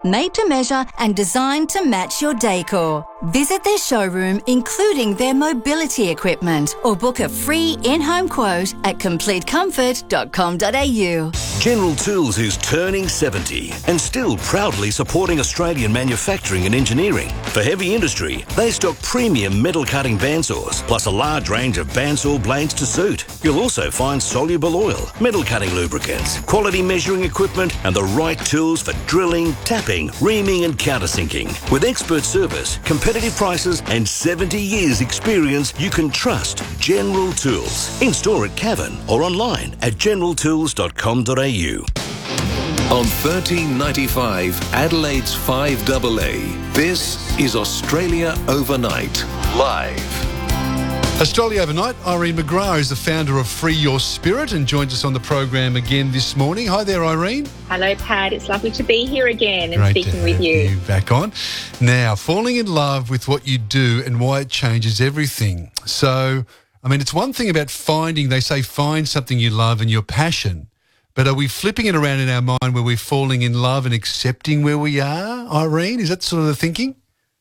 made to measure and designed to match your decor. Visit their showroom, including their mobility equipment, or book a free in-home quote at completecomfort.com.au. General Tools is turning 70 and still proudly supporting Australian manufacturing and engineering. For heavy industry, they stock premium metal cutting bandsaws, plus a large range of bandsaw blades to suit. You'll also find soluble oil, metal cutting lubricants, quality measuring equipment, and the right tools for drilling, tapping, reaming and countersinking. With expert service, competitive prices and 70 years experience, you can trust General Tools. In store at Cavan or online at generaltools.com.au. On 1395 Adelaide's 5AA, this is Australia Overnight, live. Australia Overnight, Irene McGrath is the founder of Free Your Spirit and joins us on the program again this morning. Hi there, Irene. Hello, Pat. It's lovely to be here again and Great speaking with you. Back on. Now, falling in love with what you do and why it changes everything. So, I mean, it's one thing about finding, they say find something you love and your passion, but are we flipping it around in our mind where we're falling in love and accepting where we are, Irene? Is that sort of the thinking?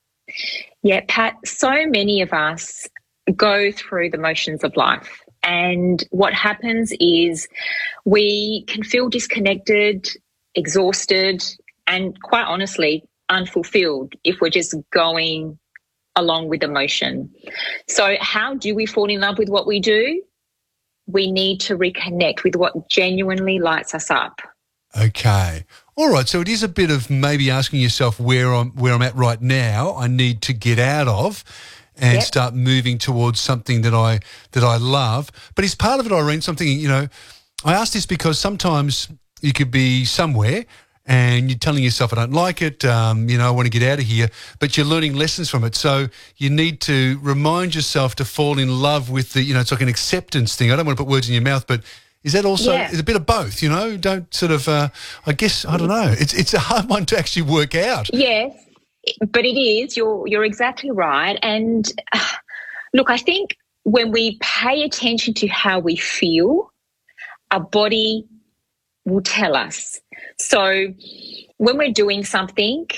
Yeah, Pat, so many of us go through the motions of life. And what happens is we can feel disconnected, exhausted, and quite honestly, unfulfilled if we're just going along with emotion. So how do we fall in love with what we do? We need to reconnect with what genuinely lights us up. Okay. All right. So it is a bit of maybe asking yourself where I'm at right now, I need to get out of and start moving towards something that I love. But is part of it, Irene, something, you know, I ask this because sometimes you could be somewhere and you're telling yourself, I don't like it, I want to get out of here, but you're learning lessons from it. So you need to remind yourself to fall in love with it's like an acceptance thing. I don't want to put words in your mouth, but is that also is a bit of both, Don't sort of, I guess, I don't know. It's a hard one to actually work out. Yes, but it is. You're exactly right. And look, I think when we pay attention to how we feel, our body will tell us. So when we're doing something,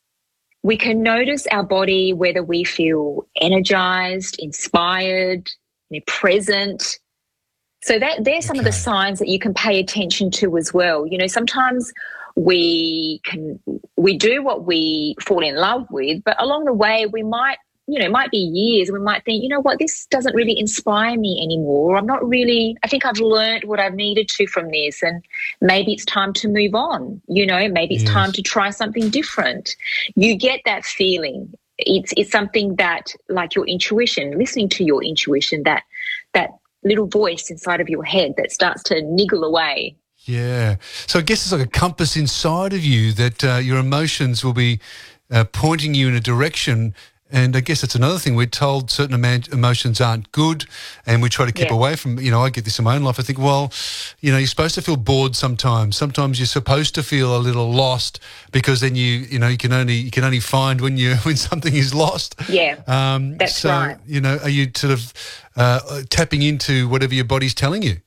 we can notice our body, whether we feel energized, inspired, present. So there's some of the signs that you can pay attention to as well. Sometimes we do what we fall in love with, but along the way we might be years, we might think, this doesn't really inspire me anymore. I think I've learned what I've needed to from this, and maybe it's time to move on, maybe it's time to try something different. You get that feeling. It's something that, like your intuition, listening to your intuition, that little voice inside of your head that starts to niggle away. Yeah. So I guess it's like a compass inside of you that your emotions will be pointing you in a direction. And I guess that's another thing. We're told certain emotions aren't good and we try to keep away from, I get this in my own life. I think, well, you're supposed to feel bored sometimes. Sometimes you're supposed to feel a little lost because then you can only find when something is lost. Yeah, that's right. Are you sort of tapping into whatever your body's telling you?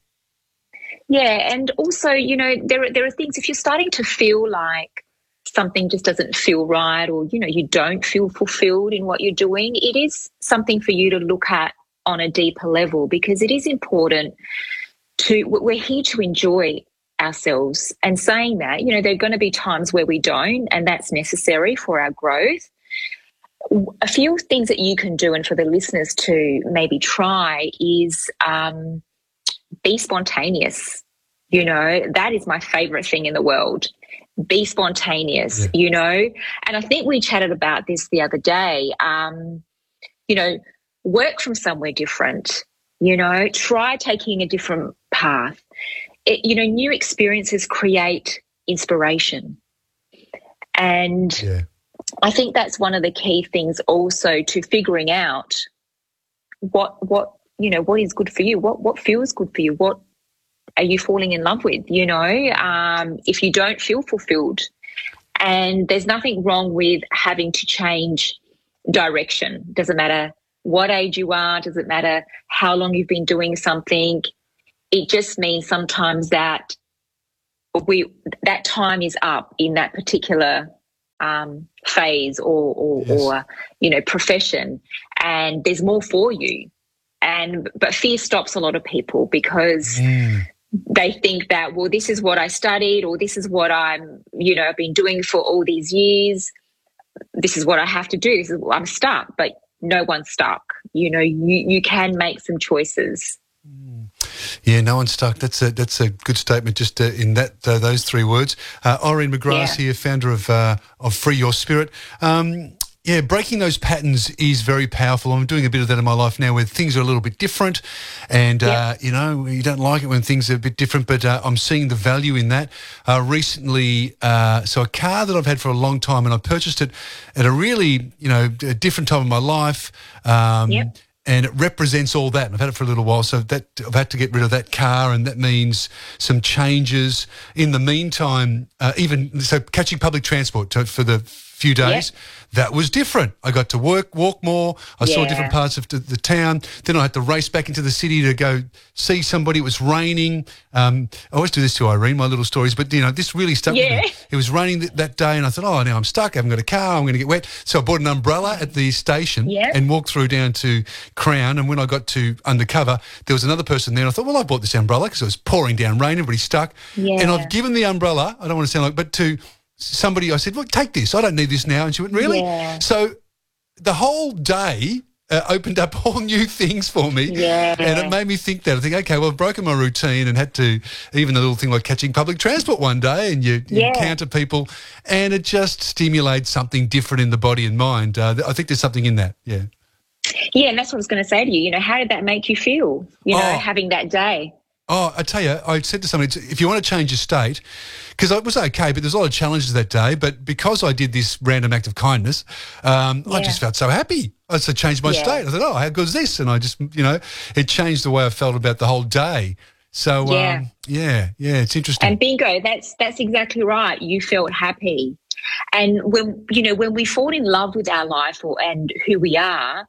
Yeah, and also, there are things, if you're starting to feel like something just doesn't feel right, or, you don't feel fulfilled in what you're doing, it is something for you to look at on a deeper level, because it is important we're here to enjoy ourselves. And saying that, there are going to be times where we don't, and that's necessary for our growth. A few things that you can do, and for the listeners to maybe try, is be spontaneous. That is my favorite thing in the world. Be spontaneous, and I think we chatted about this the other day. Work from somewhere different, try taking a different path. New experiences create inspiration. And I think that's one of the key things also to figuring out what is good for you, what feels good for you, what are you falling in love with, if you don't feel fulfilled. And there's nothing wrong with having to change direction. Doesn't matter what age you are, doesn't matter how long you've been doing something. It just means sometimes that that time is up in that particular phase or profession, and there's more for you. But fear stops a lot of people because they think that, well, this is what I studied, or this is what I've been doing for all these years. This is what I have to do. I'm stuck, but no one's stuck. You can make some choices. Yeah, no one's stuck. That's a good statement. Just in that those three words. Irene McGrath here, founder of Free Your Spirit. Breaking those patterns is very powerful. I'm doing a bit of that in my life now, where things are a little bit different, and you don't like it when things are a bit different. But I'm seeing the value in that. Recently, so a car that I've had for a long time, and I purchased it at a really a different time of my life. And it represents all that. And I've had it for a little while, so that I've had to get rid of that car, and that means some changes. In the meantime, catching public transport for the few days, that was different. I got to walk more. I saw different parts of the town. Then I had to race back into the city to go see somebody. It was raining. I always do this to Irene, my little stories, but this really stuck with me. It was raining that day, and I thought, now I'm stuck. I haven't got a car. I'm going to get wet. So I bought an umbrella at the station and walked through down to Crown. And when I got to Undercover, there was another person there. And I thought, well, I bought this umbrella because it was pouring down rain. Everybody's stuck. Yeah. And I've given the umbrella, I don't want to sound like, but to somebody, I said, look, take this. I don't need this now. And she went, really? Yeah. So the whole day opened up all new things for me. Yeah. And it made me think that. I think, okay, well, I've broken my routine and had to, even a little thing like catching public transport one day, and you encounter people, and it just stimulates something different in the body and mind. I think there's something in that, Yeah, and that's what I was going to say to you. How did that make you feel, having that day? Oh, I tell you, I said to somebody, if you want to change your state, because it was okay, but there's a lot of challenges that day. But because I did this random act of kindness, I just felt so happy. I just changed my state. I thought, how good is this? And I just, it changed the way I felt about the whole day. So, it's interesting. And bingo, that's exactly right. You felt happy. And when we fall in love with our life and who we are,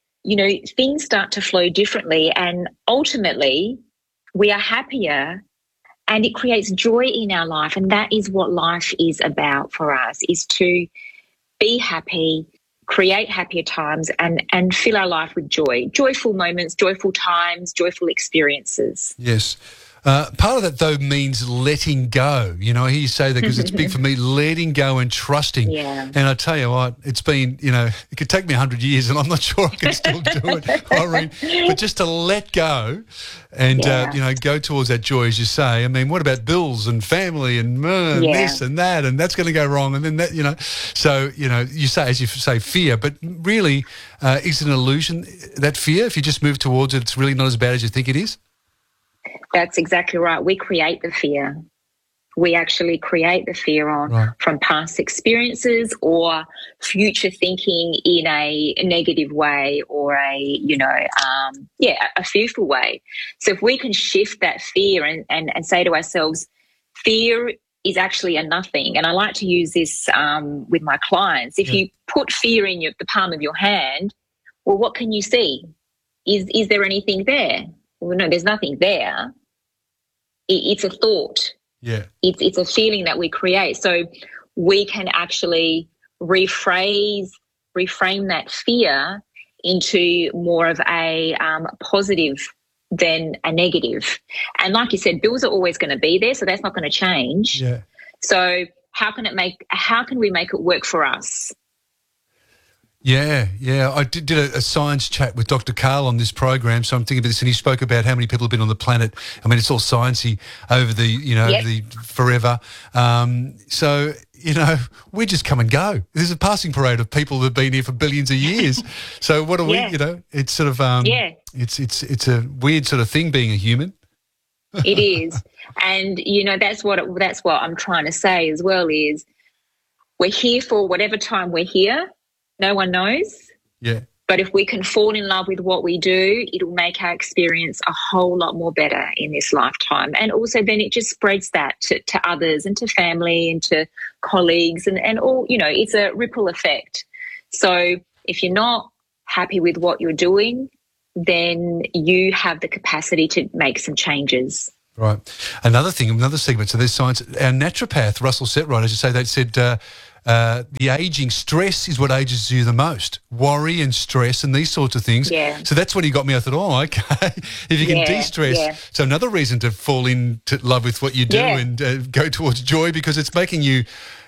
things start to flow differently, and ultimately we are happier, and it creates joy in our life. And that is what life is about for us, is to be happy, create happier times, and fill our life with joy, joyful moments, joyful times, joyful experiences. Yes. Part of that, though, means letting go. I hear you say that because it's big for me, letting go and trusting. Yeah. And I tell you what, it's been, it could take me 100 years and I'm not sure I can still do it, Irene. But just to let go and, go towards that joy, as you say. I mean, what about bills and family and this and that, and that's going to go wrong, and then that, So, you say, as you say, fear, but really is it an illusion, that fear? If you just move towards it, it's really not as bad as you think it is? That's exactly right. We create the fear. We actually create the fear from past experiences or future thinking in a negative way or a fearful way. So if we can shift that fear and say to ourselves, fear is actually a nothing. And I like to use this with my clients. If you put fear in the palm of your hand, well, what can you see? Is there anything there? Well, no, there's nothing there. It's a thought. Yeah. It's a feeling that we create. So we can actually reframe that fear into more of a positive than a negative. And like you said, bills are always going to be there, so that's not going to change. Yeah. So how can we make it work for us? Yeah. I did a science chat with Dr. Karl on this program, so I'm thinking about this, and he spoke about how many people have been on the planet. I mean, it's all sciencey over the forever. So, we just come and go. There's a passing parade of people that have been here for billions of years. So what are we, it's sort of, it's a weird sort of thing being a human. It is. And, that's what I'm trying to say as well is we're here for whatever time we're here. No one knows. Yeah. But if we can fall in love with what we do, it'll make our experience a whole lot more better in this lifetime. And also then it just spreads that to others and to family and to colleagues and all, it's a ripple effect. So if you're not happy with what you're doing, then you have the capacity to make some changes. Right. Another segment, so there's science. Our naturopath, Russell Setright, as you say, they said the ageing stress is what ages you the most. Worry and stress and these sorts of things. Yeah. So that's when he got me. I thought, oh, okay, if you can de-stress. Yeah. So another reason to fall into love with what you do and go towards joy, because it's making you,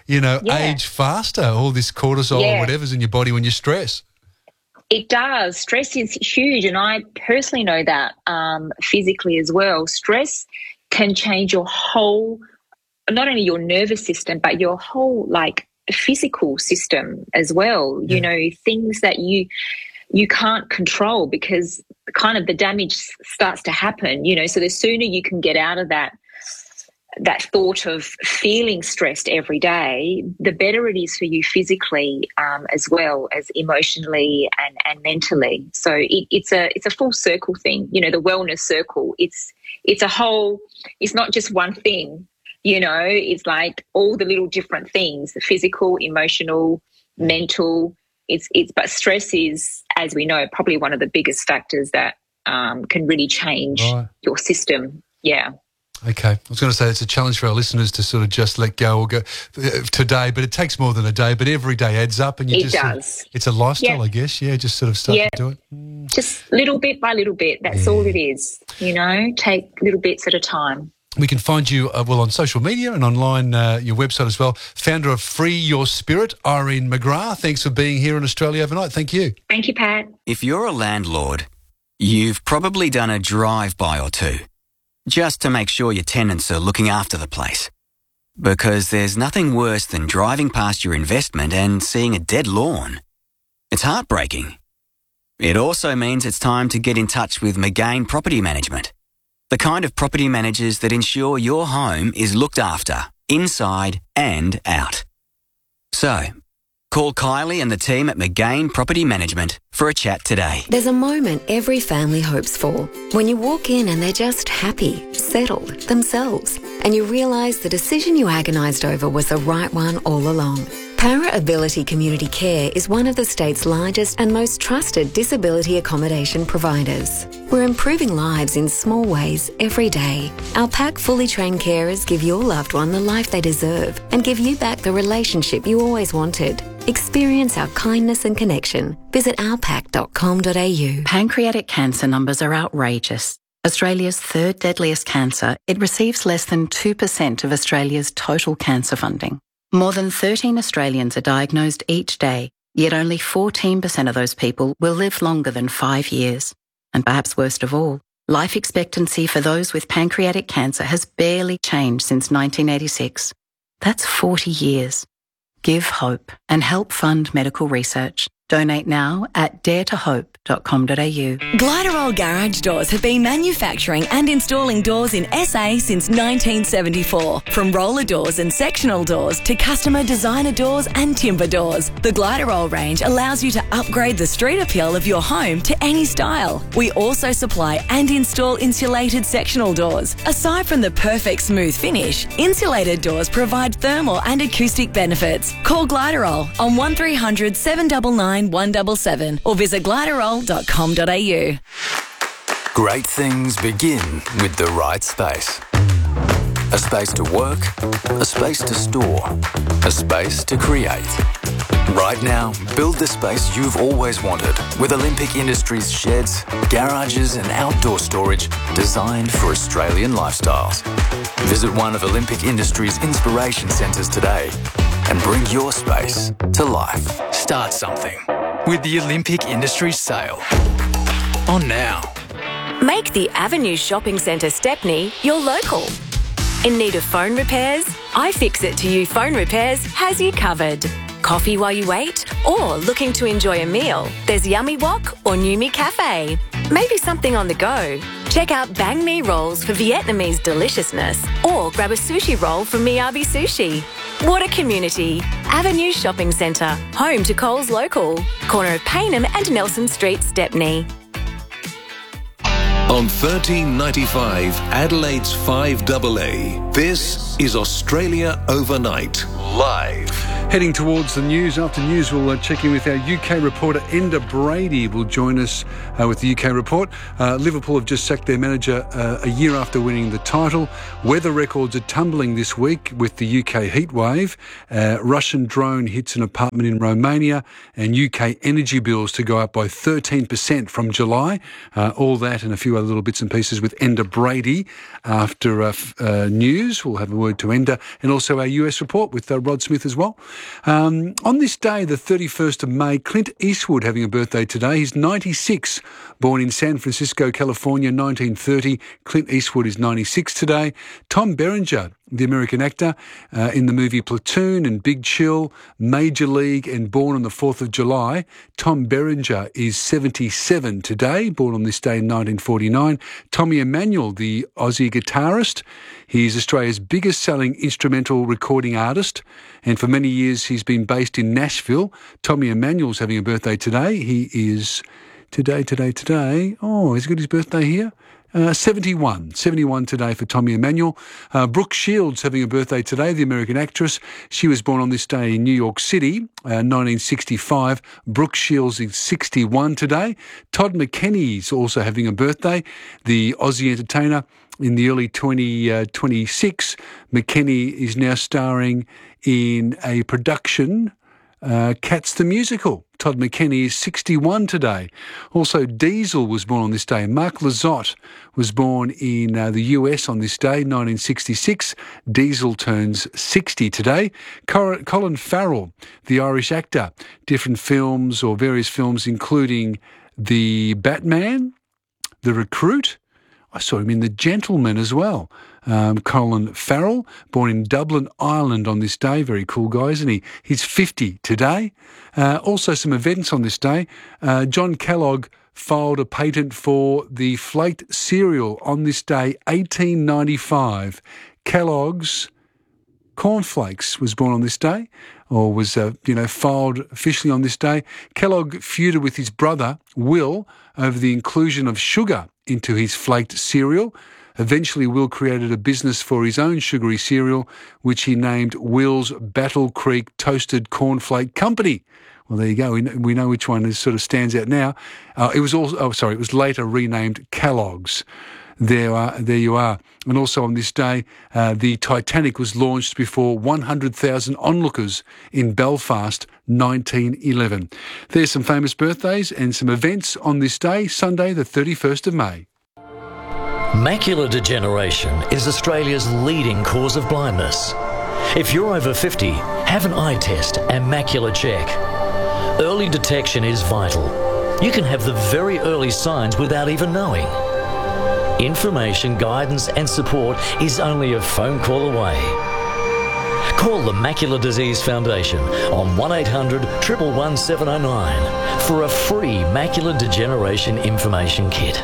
age faster. All this cortisol or whatever's in your body when you stress. It does. Stress is huge, and I personally know that physically as well. Stress can change your whole, not only your nervous system, but your whole physical system as well. Yeah. Things that you can't control because kind of the damage starts to happen. So the sooner you can get out of that thought of feeling stressed every day, the better it is for you physically as well as emotionally and mentally. So it's a full circle thing, the wellness circle. It's a whole, it's not just one thing, it's like all the little different things, the physical, emotional, mental. But stress is, as we know, probably one of the biggest factors that can really change your system. Yeah. Okay. I was going to say it's a challenge for our listeners to sort of just let go or go today, but it takes more than a day, but every day adds up and it does. It's a lifestyle, I guess. Yeah, just sort of start to do it. Just little bit by little bit. That's all it is, take little bits at a time. We can find you, on social media and online, your website as well. Founder of Free Your Spirit, Irene McGrath. Thanks for being here in Australia overnight. Thank you. Thank you, Pat. If you're a landlord, you've probably done a drive-by or two, just to make sure your tenants are looking after the place. Because there's nothing worse than driving past your investment and seeing a dead lawn. It's heartbreaking. It also means it's time to get in touch with McGain Property Management, the kind of property managers that ensure your home is looked after, inside and out. So, call Kylie and the team at McGain Property Management for a chat today. There's a moment every family hopes for, when you walk in and they're just happy, settled, themselves, and you realise the decision you agonised over was the right one all along. Para Ability Community Care is one of the state's largest and most trusted disability accommodation providers. We're improving lives in small ways every day. Our PAC fully trained carers give your loved one the life they deserve and give you back the relationship you always wanted. Experience our kindness and connection. Visit ourpac.com.au. Pancreatic cancer numbers are outrageous. Australia's third deadliest cancer, it receives less than 2% of Australia's total cancer funding. More than 13 Australians are diagnosed each day, yet only 14% of those people will live longer than 5 years. And perhaps worst of all, life expectancy for those with pancreatic cancer has barely changed since 1986. That's 40 years. Give hope and help fund medical research. Donate now at daretohope.com.au. Gliderol Garage Doors have been manufacturing and installing doors in SA since 1974. From roller doors and sectional doors to customer designer doors and timber doors, the Gliderol range allows you to upgrade the street appeal of your home to any style. We also supply and install insulated sectional doors. Aside from the perfect smooth finish, insulated doors provide thermal and acoustic benefits. Call Gliderol on 1300 799 177 or visit gliderol.com.au. Great things begin with the right space. A space to work, a space to store, a space to create. Right now, build the space you've always wanted with Olympic Industries sheds, garages and outdoor storage designed for Australian lifestyles. Visit one of Olympic Industries' inspiration centres today and bring your space to life. Start something with the Olympic Industries sale. On now. Make the Avenue Shopping Centre Stepney your local. In need of phone repairs? iFixit to You Phone Repairs has you covered. Coffee while you wait? Or looking to enjoy a meal? There's Yummy Wok or Numi Cafe. Maybe something on the go? Check out Bang Mi rolls for Vietnamese deliciousness, or grab a sushi roll from Miyabi Sushi. What a community. Avenue Shopping Centre, home to Coles Local, corner of Payneham and Nelson Street, Stepney. On 1395 Adelaide's 5AA, this is Australia Overnight, live. Heading towards the news. After news, we'll check in with our UK reporter, Enda Brady, will join us with the UK report. Liverpool have just sacked their manager a year after winning the title. Weather records are tumbling this week with the UK heatwave. Russian drone hits an apartment in Romania, and UK energy bills to go up by 13% from July. All that and a few other little bits and pieces with Enda Brady after news. We'll have a word to Enda, and also our US report with Rod Smith as well. On this day, the 31st of May, Clint Eastwood having a birthday today. He's 96, born in San Francisco, California, 1930. Clint Eastwood is 96 today. Tom Berenger, the American actor, in the movie Platoon and Big Chill, Major League and Born on the 4th of July. Tom Berenger is 77 today, born on this day in 1949. Tommy Emmanuel, the Aussie guitarist. He's Australia's biggest selling instrumental recording artist, and for many years he's been based in Nashville. Tommy Emmanuel's having a birthday today. He is today. Oh, he's got his birthday here. 71 today for Tommy Emmanuel. Brooke Shields having a birthday today, the American actress. She was born on this day in New York City, 1965. Brooke Shields is 61 today. Todd McKenney's also having a birthday, the Aussie entertainer. In the early 2026, McKenney is now starring in a production, Cats the Musical. Todd McKenney is 61 today. Also, Diesel was born on this day. Mark Lizotte was born in the US on this day, 1966. Diesel turns 60 today. Colin Farrell, the Irish actor, different films or various films, including The Batman, The Recruit. I saw him in The Gentleman as well. Colin Farrell, born in Dublin, Ireland on this day. Very cool guy, isn't he? He's 50 today. Also some events on this day. John Kellogg filed a patent for the Flaked cereal on this day, 1895. Kellogg's Cornflakes was born on this day, or was, filed officially on this day. Kellogg feuded with his brother, Will, over the inclusion of sugar into his flaked cereal. Eventually, Will created a business for his own sugary cereal, which he named Will's Battle Creek Toasted Cornflake Company. Well, there you go. We know which one sort of stands out now. It was later renamed Kellogg's. There you are. And also on this day, the Titanic was launched before 100,000 onlookers in Belfast, 1911. There's some famous birthdays and some events on this day, Sunday, the 31st of May. Macular degeneration is Australia's leading cause of blindness. If you're over 50, have an eye test and macular check. Early detection is vital. You can have the very early signs without even knowing. Information, guidance and support is only a phone call away. Call the Macular Disease Foundation on 1800 111 709 for a free macular degeneration information kit.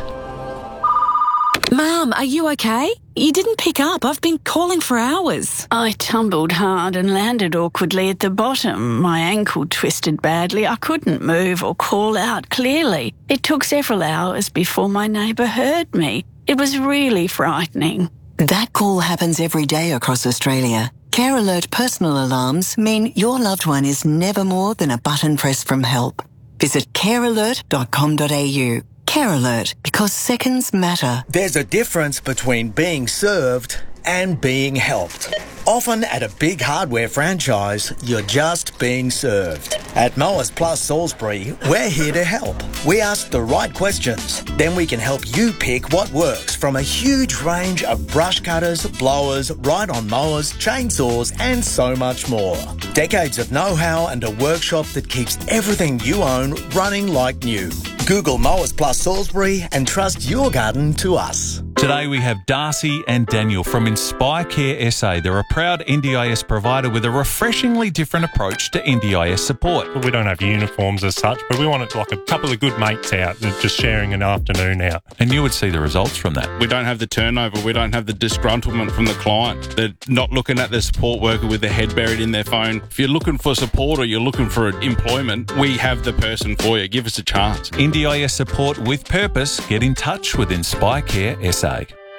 Mum, are you okay? You didn't pick up. I've been calling for hours. I tumbled hard and landed awkwardly at the bottom. My ankle twisted badly. I couldn't move or call out clearly. It took several hours before my neighbour heard me. It was really frightening. That call happens every day across Australia. Care Alert personal alarms mean your loved one is never more than a button press from help. Visit carealert.com.au. Care Alert, because seconds matter. There's a difference between being served and being helped. Often at a big hardware franchise, you're just being served. At Mowers Plus Salisbury, we're here to help. We ask the right questions, then we can help you pick what works from a huge range of brush cutters, blowers, ride-on mowers, chainsaws and so much more. Decades of know-how and a workshop that keeps everything you own running like new. Google Mowers Plus Salisbury and trust your garden to us. Today we have Darcy and Daniel from Inspire Care SA. They're a proud NDIS provider with a refreshingly different approach to NDIS support. We don't have uniforms as such, but we want it like a couple of good mates out just sharing an afternoon out. And you would see the results from that. We don't have the turnover. We don't have the disgruntlement from the client. They're not looking at the support worker with their head buried in their phone. If you're looking for support or you're looking for employment, we have the person for you. Give us a chance. NDIS support with purpose. Get in touch with Inspire Care SA.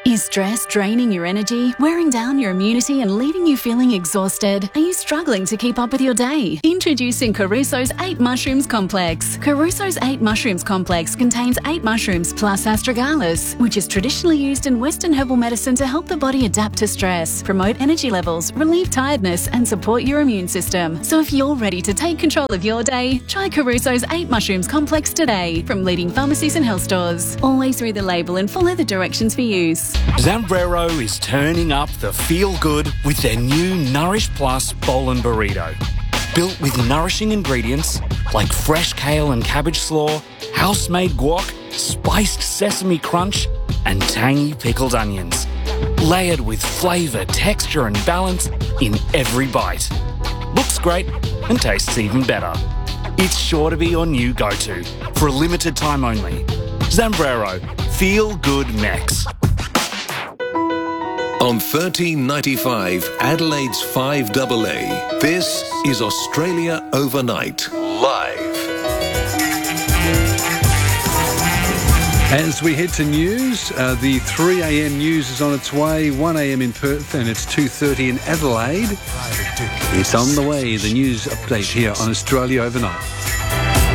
Is stress draining your energy, wearing down your immunity and leaving you feeling exhausted? Are you struggling to keep up with your day? Introducing Caruso's 8 Mushrooms Complex. Caruso's 8 Mushrooms Complex contains 8 mushrooms plus astragalus, which is traditionally used in Western herbal medicine to help the body adapt to stress, promote energy levels, relieve tiredness and support your immune system. So if you're ready to take control of your day, try Caruso's 8 Mushrooms Complex today from leading pharmacies and health stores. Always read the label and follow the directions for use. Zambrero is turning up the feel-good with their new Nourish Plus Bowl and Burrito. Built with nourishing ingredients like fresh kale and cabbage slaw, house-made guac, spiced sesame crunch, and tangy pickled onions. Layered with flavour, texture and balance in every bite. Looks great and tastes even better. It's sure to be your new go-to for a limited time only. Zambrero, Feel Good Mex. On 1395 Adelaide's 5AA, this is Australia Overnight, live. As we head to news, the 3 a.m. news is on its way, 1 a.m. in Perth, and it's 2:30 in Adelaide. It's on the way, the news update here on Australia Overnight.